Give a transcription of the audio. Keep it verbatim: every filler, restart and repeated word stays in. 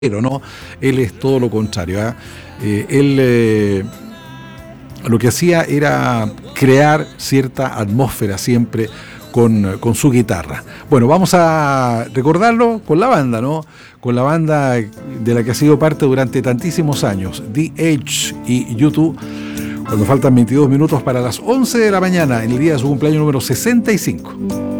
pero no, él es todo lo contrario, ¿eh? Eh, él eh, lo que hacía era crear cierta atmósfera siempre con, con su guitarra. Bueno, vamos a recordarlo con la banda, ¿no? Con la banda de la que ha sido parte durante tantísimos años, The Edge y U dos, cuando faltan veintidós minutos para las once de la mañana, en el día de su cumpleaños número sesenta y cinco.